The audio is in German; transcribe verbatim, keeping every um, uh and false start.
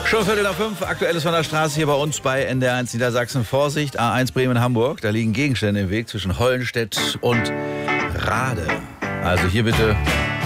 Schon Viertel nach fünf, Aktuelles von der Straße hier bei uns bei N D R eins Niedersachsen. Vorsicht, A eins Bremen-Hamburg, da liegen Gegenstände im Weg zwischen Hollenstedt und Rade. Also hier bitte